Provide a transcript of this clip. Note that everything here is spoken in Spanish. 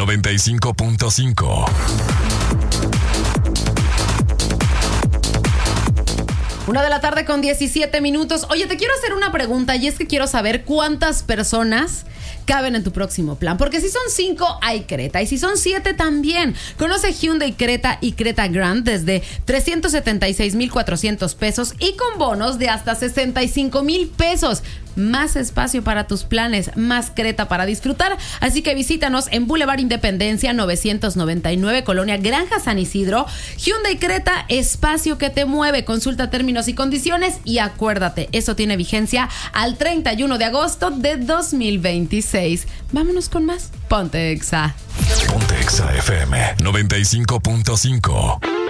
95.5. Una de la tarde con 17 minutos. Oye, te quiero hacer una pregunta y es que quiero saber cuántas personas caben en tu próximo plan. Porque si son 5, hay Creta. Y si son 7, también. Conoce Hyundai Creta y Creta Grand desde 376,400 pesos y con bonos de hasta 65,000 pesos. Más espacio para tus planes, más Creta para disfrutar. Así que visítanos en Boulevard Independencia 999, Colonia Granja San Isidro. Hyundai Creta, espacio que te mueve. Consulta términos y condiciones y acuérdate, eso tiene vigencia al 31 de agosto de 2026. Vámonos con más. Ponte Exa. Ponte Exa FM 95.5.